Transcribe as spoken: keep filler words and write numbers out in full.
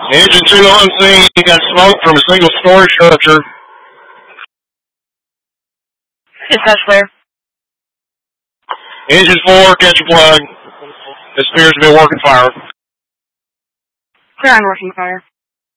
Engine two on scene. You got smoke from a single story structure. Dispatch clear. Engine four, catch a plug. This appears to be a working fire. Clear on working fire.